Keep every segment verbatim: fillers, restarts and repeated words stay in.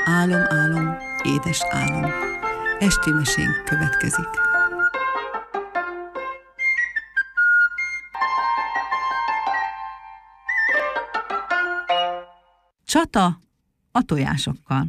Álom, álom, édes álom. Esti mesénk következik. Csata a tojásokkal.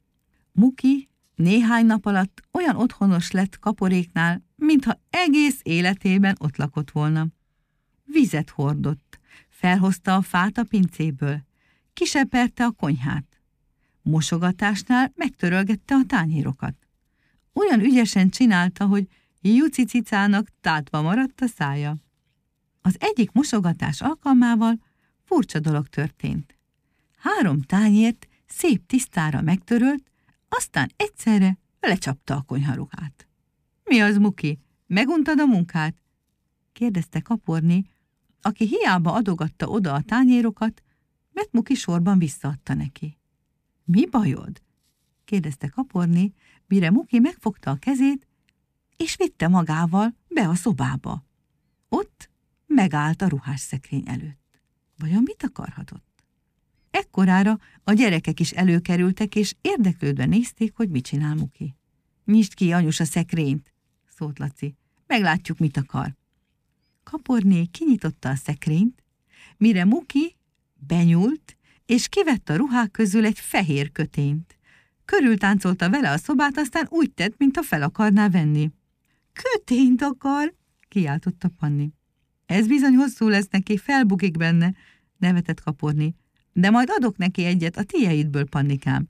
Muki néhány nap alatt olyan otthonos lett Kaporéknál, mintha egész életében ott lakott volna. Vizet hordott, felhozta a fát a pincéből, kiseperte a konyhát. Mosogatásnál megtörölgette a tányérokat. Olyan ügyesen csinálta, hogy Juci cicának tátva maradt a szája. Az egyik mosogatás alkalmával furcsa dolog történt. Három tányért szép tisztára megtörölt, aztán egyszerre lecsapta a konyharuhát. Mi az, Muki? Meguntad a munkát? Kérdezte Kaporné, aki hiába adogatta oda a tányérokat, mert Muki sorban visszaadta neki. Mi bajod? Kérdezte Kaporné, mire Muki megfogta a kezét, és vitte magával be a szobába. Ott megállt a ruhásszekrény előtt. Vajon mit akarhatott? Ekkorára a gyerekek is előkerültek, és érdeklődve nézték, hogy mit csinál Muki. Nyisd ki, anyus, a szekrényt, szólt Laci. Meglátjuk, mit akar. Kaporné kinyitotta a szekrényt, mire Muki benyúlt, és kivette a ruhák közül egy fehér kötényt. Körültáncolta vele a szobát, aztán úgy tett, mintha fel akarná venni. Kötényt akar? Kiáltotta Panni. Ez bizony hosszú lesz neki, felbukik benne, nevetett Kaporné. De majd adok neki egyet a tieidből, Pannikám.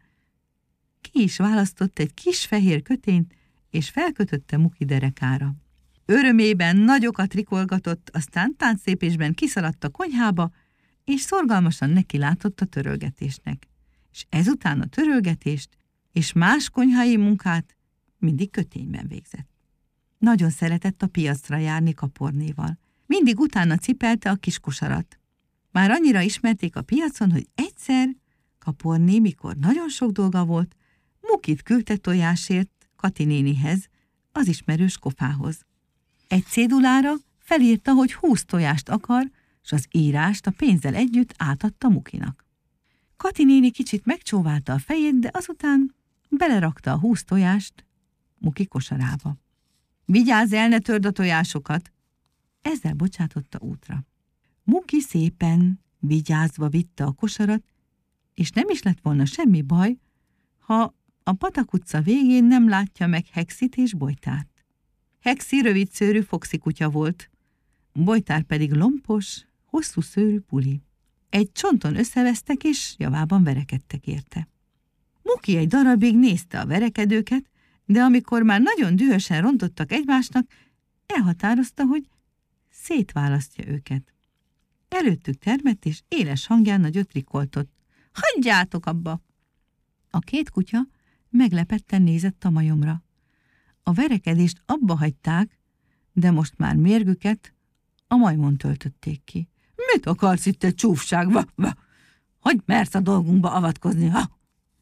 Ki is választott egy kis fehér kötényt, és felkötötte Muki derekára. Örömében nagyokat rikolgatott, aztán tánclépésben kiszaladt a konyhába, és szorgalmasan neki látott a törölgetésnek. És ezután a törölgetést és más konyhai munkát mindig kötényben végzett. Nagyon szeretett a piacra járni Kapornéval. Mindig utána cipelte a kis kosarat. Már annyira ismerték a piacon, hogy egyszer Kaporné, mikor nagyon sok dolga volt, Mukit küldte tojásért Kati nénihez, az ismerős kofához. Egy cédulára felírta, hogy húsz tojást akar, és az írást a pénzzel együtt átadta Mukinak. Kati néni kicsit megcsóválta a fejét, de azután belerakta a húsz tojást Muki kosarába. Vigyázz el, ne törd a tojásokat! Ezzel bocsátotta útra. Muki szépen, vigyázva vitte a kosarat, és nem is lett volna semmi baj, ha a Patak utca végén nem látja meg Hexit és Bojtárt. Hexi rövidszőrű foxi kutya volt, Bojtár pedig lompos, hosszú szőrű puli. Egy csonton összevesztek, és javában verekedtek érte. Muki egy darabig nézte a verekedőket, de amikor már nagyon dühösen rontottak egymásnak, elhatározta, hogy szétválasztja őket. Előttük termett, és éles hangján nagyot rikoltott. Hagyjátok abba! A két kutya meglepetten nézett a majomra. A verekedést abba hagyták, de most már mérgüket a majmon töltötték ki. Mit akarsz itt, egy csúfság? Va, va. Hogy mersz a dolgunkba avatkozni? Ha?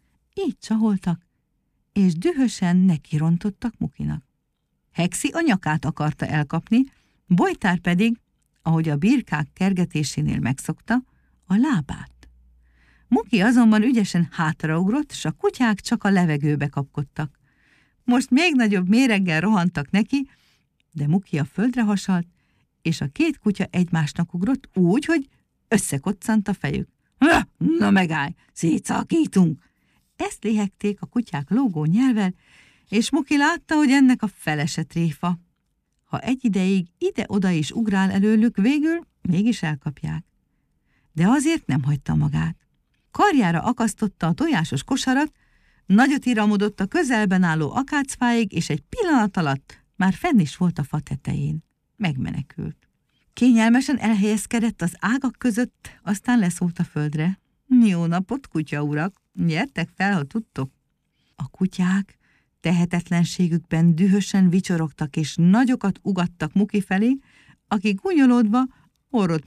Így csaholtak, és dühösen nekirontottak Mukinak. Hexi a nyakát akarta elkapni, Bojtár pedig, ahogy a birkák kergetésénél megszokta, a lábát. Muki azonban ügyesen hátraugrott, s a kutyák csak a levegőbe kapkodtak. Most még nagyobb méreggel rohantak neki, de Muki a földre hasalt, és a két kutya egymásnak ugrott úgy, hogy összekoccant a fejük. Na, na megállj, szétszakítunk! Ezt léhegték a kutyák lógó nyelvvel, és Muki látta, hogy ennek a felese tréfa. Ha egy ideig ide-oda is ugrál előlük, végül mégis elkapják. De azért nem hagyta magát. Karjára akasztotta a tojásos kosarat, nagyot iramodott a közelben álló akácfáig, és egy pillanat alatt már fenn is volt a fa tetején. Megmenekült. Kényelmesen elhelyezkedett az ágak között, aztán leszólt a földre. Jó napot, kutyaurak! Gyertek fel, ha tudtok! A kutyák tehetetlenségükben dühösen vicsorogtak, és nagyokat ugattak Muki felé, aki gúnyolódva orrot